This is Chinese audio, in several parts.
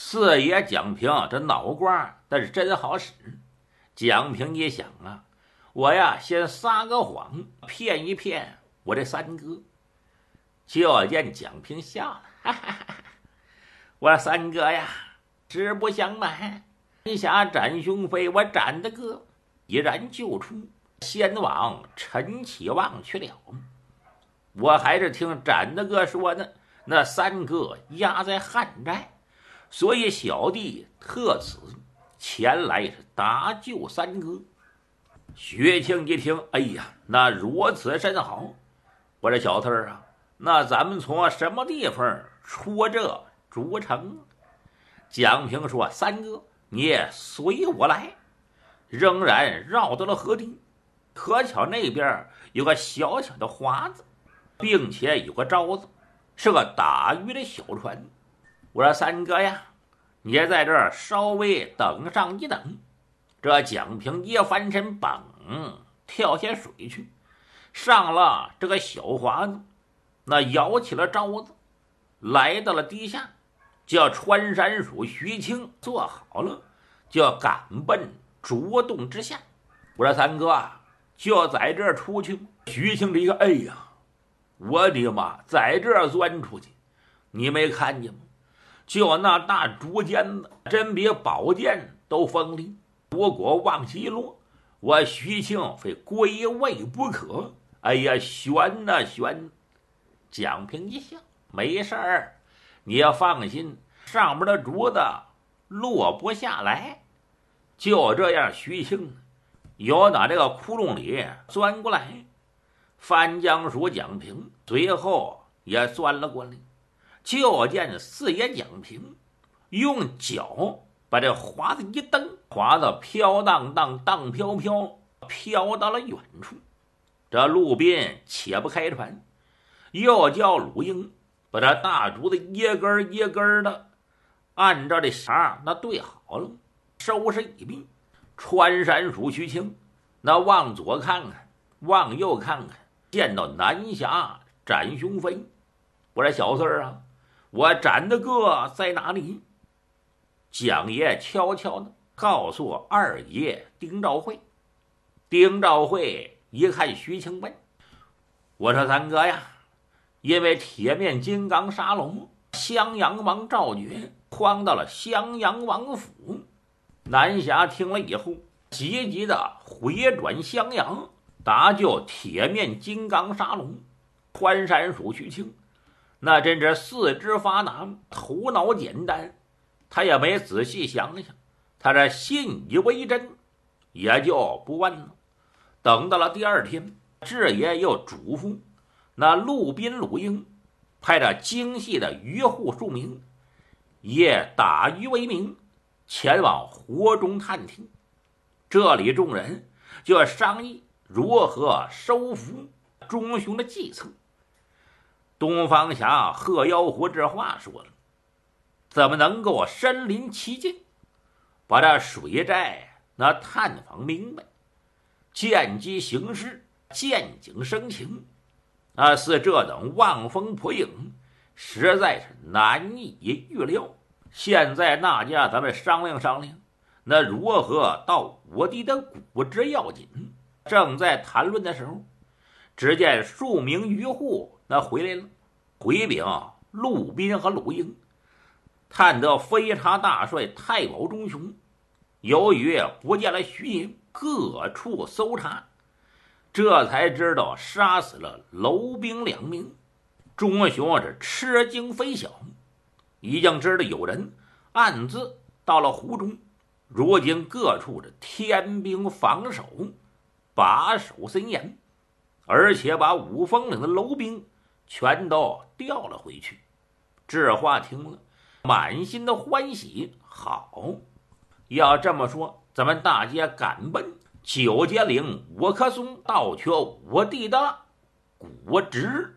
四爷蒋平这脑瓜那是真好使。蒋平一想啊，我呀先撒个谎骗一骗我这三哥。就见蒋平笑了，哈哈哈哈，我三哥呀，实不相瞒，南下斩雄飞，我斩的哥已然救出，先往陈启旺去了。我还是听斩的哥说呢，那三哥压在汉寨，所以小弟特此前来是搭救三哥。薛庆一听，哎呀，那如此甚好。我这小thư啊，那咱们从什么地方出这竹城？蒋平说：“三哥，你也随我来。”仍然绕到了河堤，可巧那边有个小小的华子，并且有个招子，是个打鱼的小船。我说：“三哥呀，你也在这儿稍微等上一等。”这蒋平一翻身，嘣，跳下水去，上了这个小华子，那摇起了招子，来到了堤下，叫穿山鼠徐青做好了，就要赶奔竹洞之下。我说：“三哥啊，就在这儿出去。”徐青这一个，哎呀，我的妈，在这儿钻出去，你没看见吗？就那大竹尖子，真比宝剑都锋利。如果往西落，我徐庆非归位不可。哎呀，悬呐悬！蒋平一笑，没事儿，你要放心，上面的竹子落不下来。就这样，徐庆由打这个窟窿里钻过来，翻江鼠蒋平随后也钻了过来。就见四爷蒋平用脚把这华子一蹬，华子飘荡荡，荡飘飘，飘到了远处。这陆宾且不开船，又叫鲁英把这大竹子一根一根的按照这弦那对好了，收拾一并。穿山鼠徐青那往左看看，往右看看，见到南峡斩雄飞。我说：“小四儿啊，我斩的哥在哪里？”蒋爷悄悄的告诉我二爷丁兆会。丁兆会一看徐青问：“我说三哥呀，因为铁面金刚沙龙，襄阳王赵觉诓到了襄阳王府。”南侠听了以后，急急的回转襄阳，搭救铁面金刚沙龙。穿山鼠徐青那真是四肢发达，头脑简单，他也没仔细想想，他这信以为真，也就不问了。等到了第二天，智爷又嘱咐那陆宾、鲁英派着精细的渔户数名，以打鱼为名，前往湖中探听。这里众人就商议如何收服忠雄的计策。东方侠贺妖狐这话说了，怎么能够身临其境，把这水寨那探访明白，见机行事，见景生情，似这等望风破影，实在是难以预料。现在那家咱们商量商量，那如何到我弟的骨之要紧。正在谈论的时候，只见数名渔户那回来了，回禀陆宾和鲁英，探得飞差大帅太保忠雄由于不见了徐爷，各处搜查，这才知道杀死了楼兵2名。忠雄是吃惊非小，已经知道有人暗自到了湖中，如今各处的天兵防守，把守森严，而且把五峰岭的楼兵全都调了回去。这话听了，满心的欢喜。好，要这么说，咱们大家赶奔九节岭五棵松，盗取我弟的骨殖。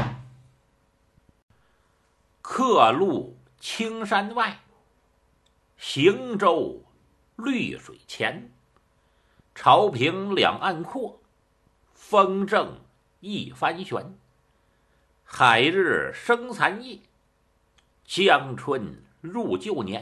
客路青山外，行舟绿水前。潮平两岸阔，风正一帆悬。海日生残夜，江春入旧年。